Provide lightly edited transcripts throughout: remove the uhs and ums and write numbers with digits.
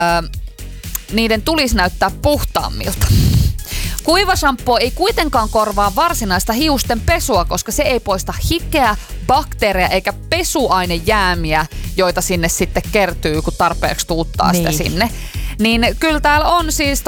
niiden tulisi näyttää puhtaammilta. Kuiva shampoo ei kuitenkaan korvaa varsinaista hiusten pesua, koska se ei poista hikeä, bakteereja eikä pesuainejäämiä, joita sinne sitten kertyy, kun tarpeeksi tuuttaa sitä sinne. Niin kyllä täällä on siis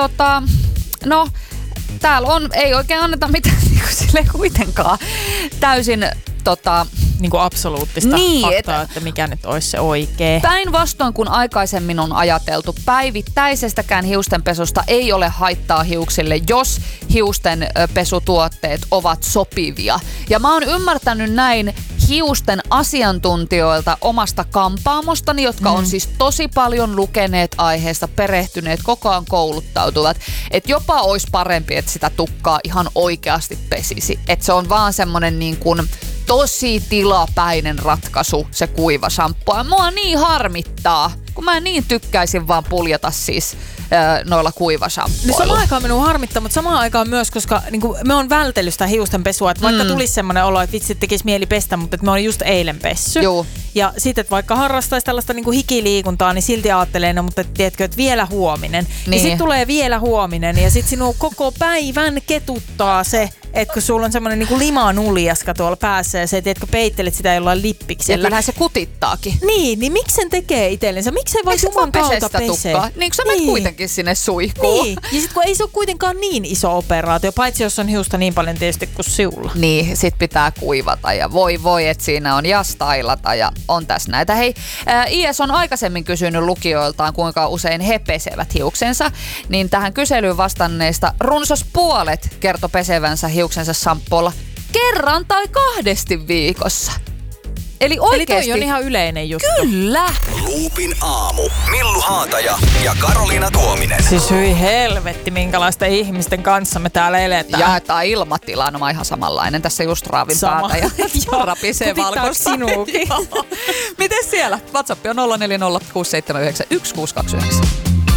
täällä on, ei oikein anneta mitään sille kuitenkaan täysin niin kuin absoluuttista faktaa, että mikä nyt olisi se oikea. Päinvastoin kuin aikaisemmin on ajateltu, päivittäisestäkään hiustenpesusta ei ole haittaa hiuksille, jos hiustenpesutuotteet ovat sopivia. Ja mä oon ymmärtänyt näin hiusten asiantuntijoilta omasta kampaamostani, jotka on siis tosi paljon lukeneet aiheesta, perehtyneet, koko ajan kouluttautuvat, että jopa olisi parempi, että sitä tukkaa ihan oikeasti pesisi. Että se on vaan semmoinen niin kuin tosi tilapäinen ratkaisu, se kuiva shampoo. Ja mua niin harmittaa, kun mä niin tykkäisin vaan puljata siis noilla kuivashampoilla. No samaan aikaan minua harmittaa, mutta samaan aikaan myös, koska niin me on vältellyt sitä hiustenpesua, että vaikka tulisi semmoinen olo, että vitsi tekisi mieli pestä, mutta että me on just eilen pessy. Joo. Ja sitten, että vaikka harrastaisi tällaista niin kuin hikiliikuntaa, niin silti ajattelee, no, mutta tiedätkö, että vielä huominen. Niin. Ja sitten tulee vielä huominen ja sitten sinua koko päivän ketuttaa se, että kun sulla on semmoinen niin kuin limanuljaska tuolla päässä ja se, tiedätkö, peittelet sitä jollain lippiksellä. Ja kyllähän se kutittaakin. Niin miksi sen tekee itsellensä? Miksei vaan juman kautta pesee? Niin kun sä menet kuitenkin sinne suihkuun. Niin. Ja sit kun ei se ole kuitenkaan niin iso operaatio, paitsi jos on hiusta niin paljon tietysti kuin siulla. Niin, sit pitää kuivata ja voi, että siinä on ja stylata ja on tässä näitä. Hei, IS on aikaisemmin kysynyt lukijoiltaan, kuinka usein he pesevät hiuksensa, niin tähän kyselyyn vastanneista runsas puolet kertoi pesevänsä hiuksensa shampoolla kerran tai 2 viikossa. Eli oikeesti. Eli toi on ihan yleinen juttu. Kyllä. Loopin aamu. Millu Haataja ja Karoliina Tuominen. Siis hyi helvetti, minkälaista ihmisten kanssa me täällä eletään. Ja tämä ilmatila on ihan samanlainen. Tässä just raavin päätä ja rapisee valkoista. Sinuukin. Miten siellä? WhatsApp on 0406791629.